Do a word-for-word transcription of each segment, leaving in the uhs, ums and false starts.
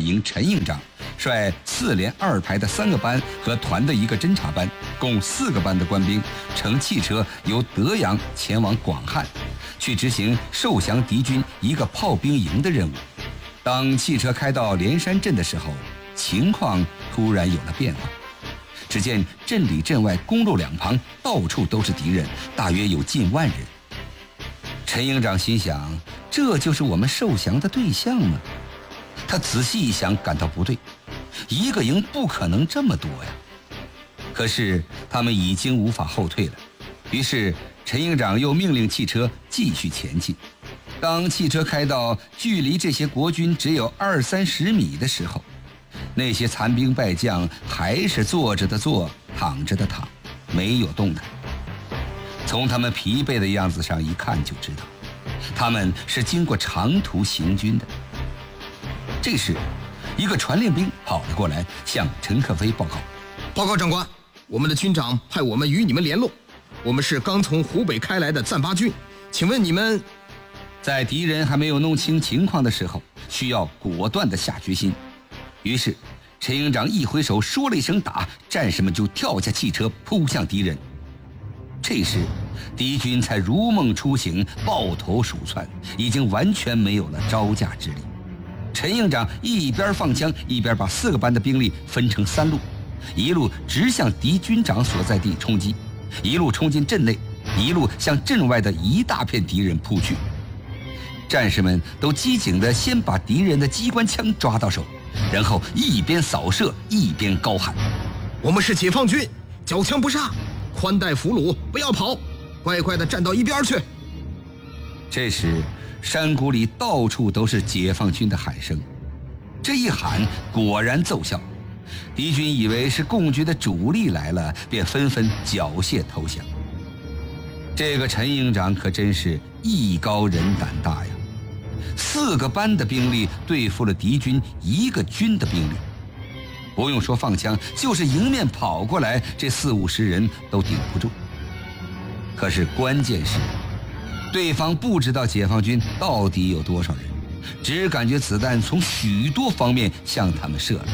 营陈营长率四连二排的三个班和团的一个侦察班，共四个班的官兵乘汽车由德阳前往广汉，去执行受降敌军一个炮兵营的任务。当汽车开到连山镇的时候，情况突然有了变化。只见镇里镇外公路两旁到处都是敌人，大约有近万人。陈营长心想，这就是我们受降的对象吗？他仔细一想，感到不对，一个营不可能这么多呀。可是他们已经无法后退了，于是陈营长又命令汽车继续前进。当汽车开到距离这些国军只有二三十米的时候，那些残兵败将还是坐着的坐，躺着的躺，没有动弹。从他们疲惫的样子上一看就知道，他们是经过长途行军的。这时，一个传令兵跑了过来，向陈克飞报告： 报告长官，我们的军长派我们与你们联络，我们是刚从湖北开来的暂八军，请问你们…… 在敌人还没有弄清情况的时候，需要果断地下决心。于是陈营长一挥手说了一声打，战士们就跳下汽车扑向敌人。这时敌军才如梦初醒，抱头鼠窜，已经完全没有了招架之力。陈营长一边放枪，一边把四个班的兵力分成三路，一路直向敌军长所在地冲击，一路冲进镇内，一路向镇外的一大片敌人扑去。战士们都机警地先把敌人的机关枪抓到手，然后一边扫射一边高喊： 我们是解放军，缴枪不杀，宽待俘虏，不要跑，乖乖地站到一边去。 这时山谷里到处都是解放军的喊声，这一喊果然奏效，敌军以为是共军的主力来了，便纷纷缴械投降。这个陈营长可真是艺高人胆大呀，四个班的兵力对付了敌军一个军的兵力，不用说放枪，就是迎面跑过来，这四五十人都顶不住。可是关键是对方不知道解放军到底有多少人，只感觉子弹从许多方面向他们射来。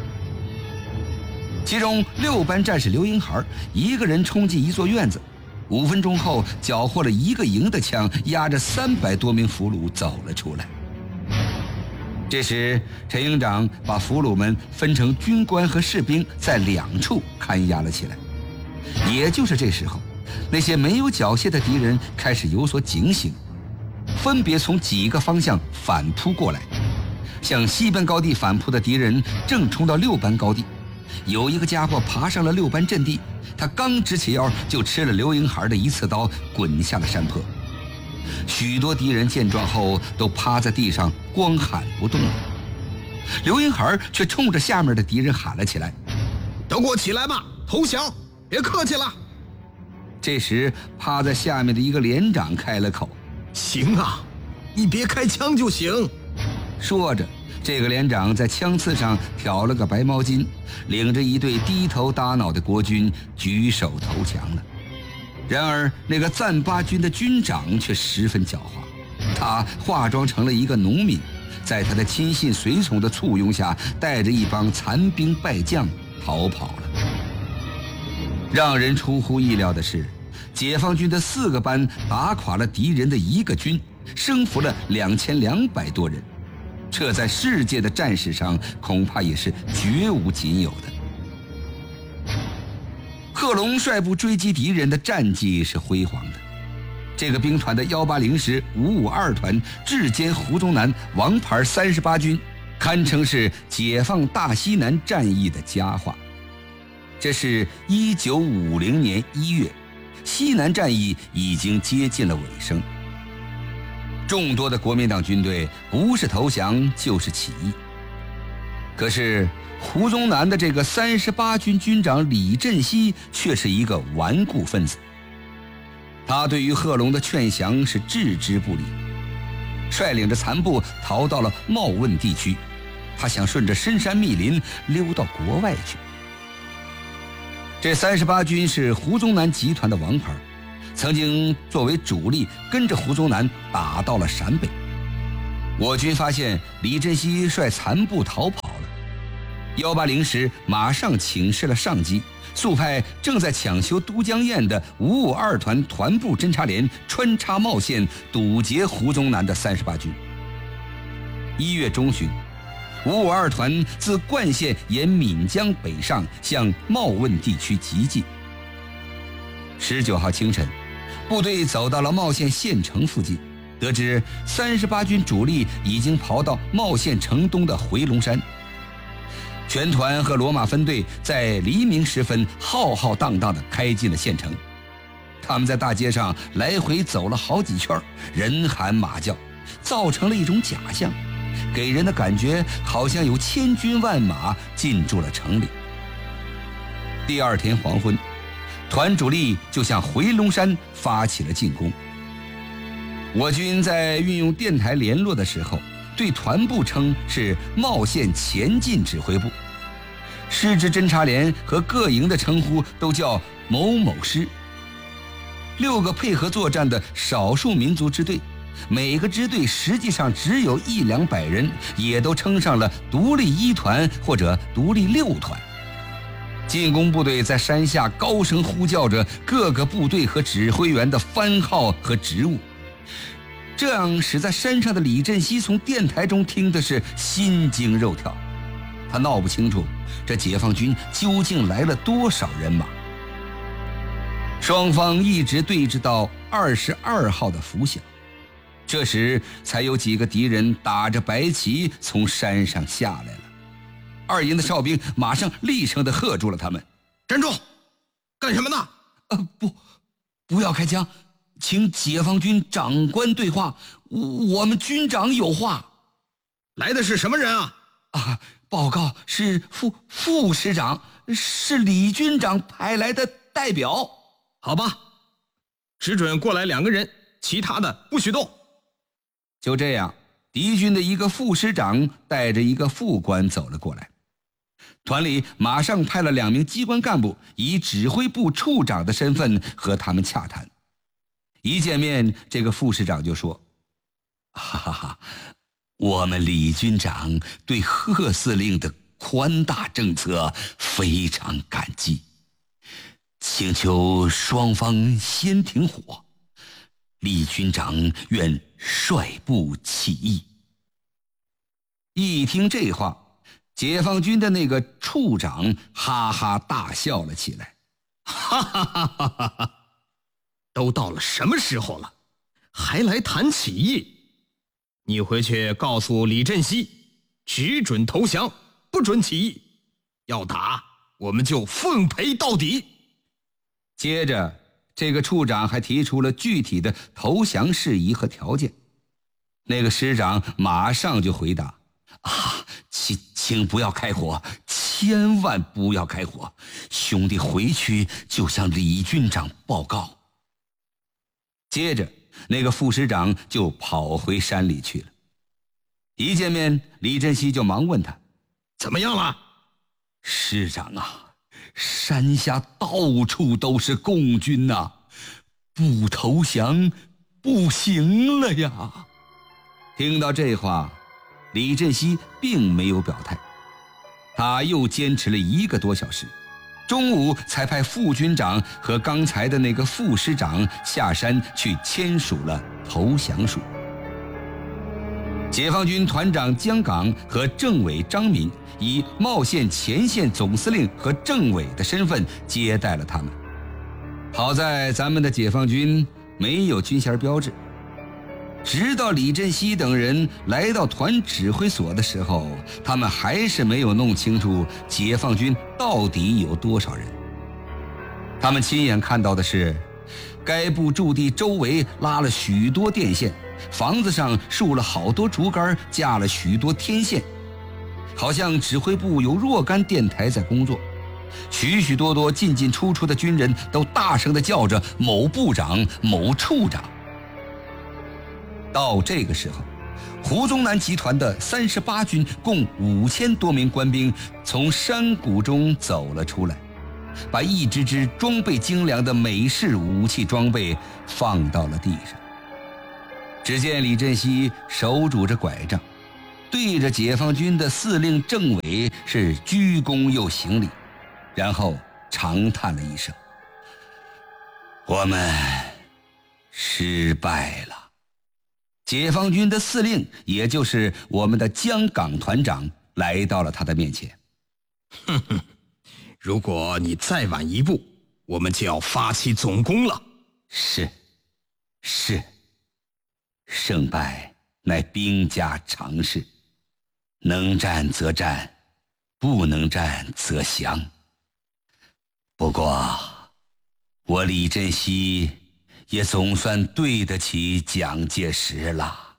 其中六班战士刘英孩一个人冲进一座院子，五分钟后缴获了一个营的枪，押着三百多名俘虏走了出来。这时陈营长把俘虏们分成军官和士兵，在两处看押了起来。也就是这时候，那些没有缴械的敌人开始有所警醒，分别从几个方向反扑过来。向西班高地反扑的敌人正冲到六班高地，有一个家伙爬上了六班阵地，他刚直起腰就吃了刘英孩的一刺刀，滚下了山坡。许多敌人见状后都趴在地上光喊不动了，刘英孩却冲着下面的敌人喊了起来： 都给我起来吧，投降，别客气了。 这时趴在下面的一个连长开了口： 行啊，你别开枪就行。 说着，这个连长在枪刺上挑了个白毛巾，领着一队低头耷脑的国军举手投降了。然而那个暂八军的军长却十分狡猾，他化妆成了一个农民，在他的亲信随从的簇拥下，带着一帮残兵败将逃跑了。让人出乎意料的是，解放军的四个班打垮了敌人的一个军，生俘了两千两百多人，这在世界的战史上恐怕也是绝无仅有的。贺龙率部追击敌人的战绩是辉煌的，这个兵团的一八零师五五二团质歼胡宗南王牌三十八军，堪称是解放大西南战役的佳话。这是一九五零年一月，西南战役已经接近了尾声。众多的国民党军队不是投降就是起义，可是胡宗南的这个三十八军军长李振锡却是一个顽固分子，他对于贺龙的劝降是置之不理，率领着残部逃到了茂汶地区，他想顺着深山密林溜到国外去。这三十八军是胡宗南集团的王牌，曾经作为主力跟着胡宗南打到了陕北。我军发现李振锡率残部逃跑， 幺八零师马上请示了上级，速派正在抢修都江堰的五五二团团部侦察连穿插茂县，堵截胡宗南的三十八军。一月中旬，五五二团自灌县沿岷江北上，向茂汶地区急进。十九号清晨，部队走到了茂县县城附近，得知三十八军主力已经跑到茂县城东的回龙山。全团和罗马分队在黎明时分浩浩荡荡地开进了县城。他们在大街上来回走了好几圈，人喊马叫，造成了一种假象，给人的感觉好像有千军万马进驻了城里。第二天黄昏，团主力就向回龙山发起了进攻。我军在运用电台联络的时候，对团部称是茂县前进指挥部，师之侦察连和各营的称呼都叫某某师。六个配合作战的少数民族支队，每个支队实际上只有一两百人，也都称上了独立一团或者独立六团。进攻部队在山下高声呼叫着各个部队和指挥员的番号和职务，这样使在山上的李振熙从电台中听的是心惊肉跳。他闹不清楚这解放军究竟来了多少人马。双方一直对峙到二十二号的拂晓，这时才有几个敌人打着白旗从山上下来了。二营的哨兵马上厉声地喝住了他们：“ 站住！干什么呢？”“ 呃，不，不要开枪，请解放军长官对话，我们军长有话。”“ 来的是什么人啊？”“ 啊，报告是副副师长，是李军长派来的代表。”“ 好吧，只准过来两个人，其他的不许动。” 就这样，敌军的一个副师长带着一个副官走了过来。团里马上派了两名机关干部，以指挥部处长的身份和他们洽谈。一见面，这个副师长就说：“哈哈哈，我们李军长对贺司令的宽大政策非常感激，请求双方先停火，李军长愿率部起义。”一听这话，解放军的那个处长哈哈大笑了起来：“ 哈哈哈哈哈哈！都到了什么时候了，还来谈起义？你回去告诉李振熙，只准投降，不准起义。要打，我们就奉陪到底。” 接着，这个处长还提出了具体的投降事宜和条件。那个师长马上就回答：“啊，请请不要开火，千万不要开火！兄弟回去就向李军长报告。”接着，那个副师长就跑回山里去了。一见面，李振熙就忙问他：“ 怎么样了？”“ 师长啊，山下到处都是共军呐、啊，不投降不行了呀！”听到这话，李振熙并没有表态，他又坚持了一个多小时，中午才派副军长和刚才的那个副师长下山去签署了投降书。解放军团长江岗和政委张敏以茂县前线总司令和政委的身份接待了他们。好在咱们的解放军没有军衔标志，直到李振熙等人来到团指挥所的时候，他们还是没有弄清楚解放军到底有多少人。他们亲眼看到的是，该部驻地周围拉了许多电线，房子上竖了好多竹竿，架了许多天线，好像指挥部有若干电台在工作。许许多多进进出出的军人都大声地叫着某部长某处长。到这个时候，胡宗南集团的三十八军共五千多名官兵从山谷中走了出来，把一支支装备精良的美式武器装备放到了地上。只见李振熙手拄着拐杖， 对着解放军的司令政委是鞠躬又行礼，然后长叹了一声：“我们失败了。”解放军的司令，也就是我们的江港团长，来到了他的面前。 哼哼，如果你再晚一步，我们就要发起总攻了。 是，是，胜败乃兵家常事，能战则战，不能战则降。不过，我李振熙也总算对得起蒋介石了，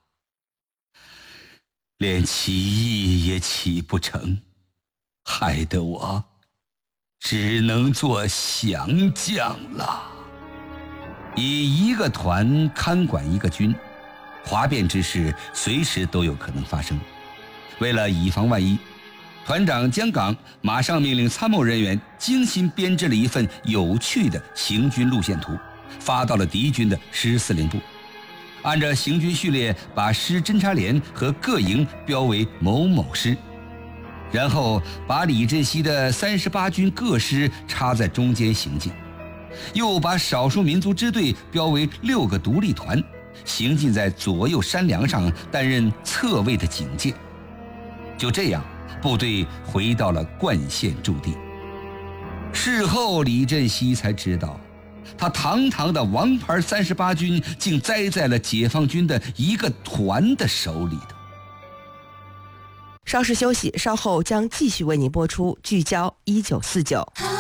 连起义也起不成，害得我只能做降将了。以一个团看管一个军，哗变之事随时都有可能发生。为了以防万一，团长江港马上命令参谋人员精心编制了一份有趣的行军路线图，发到了敌军的师司令部。按照行军序列，把师侦察连和各营标为某某师，然后把李振熙的三十八军各师插在中间行进，又把少数民族支队标为六个独立团，行进在左右山梁上，担任侧卫的警戒。就这样，部队回到了冠县驻地。事后李振熙才知道，他堂堂的王牌三十八军竟栽在了解放军的一个团的手里头。 稍事休息，稍后将继续为您播出聚焦一九四九。